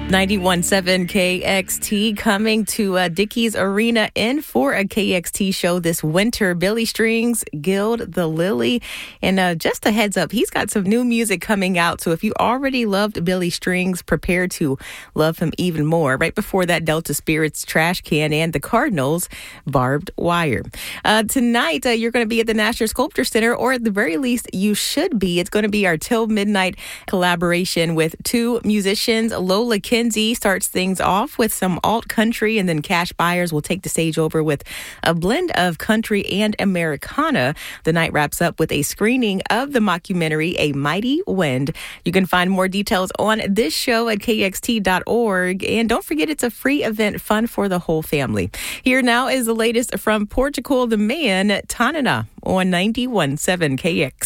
91.7 KXT coming to Dickies Arena in for a KXT show this winter. Billy Strings, Gild the Lily. And just a heads up, he's got some new music coming out. So if you already loved Billy Strings, prepare to love him even more. Right before that, Delta Spirits, Trash Can, and the Cardinals, Barbed Wire. Tonight, you're going to be at the National Sculpture Center, or at the very least, you should be. It's going to be our Till Midnight collaboration with two musicians. Lola Kinsey starts things off with some alt country, and then Cash Byers will take the stage over with a blend of country and Americana. The night wraps up with a screening of the mockumentary A Mighty Wind. You can find more details on this show at kxt.org. And don't forget, it's a free event, fun for the whole family. Here now is the latest from Portugal the Man, Tanana, on 91.7 KX.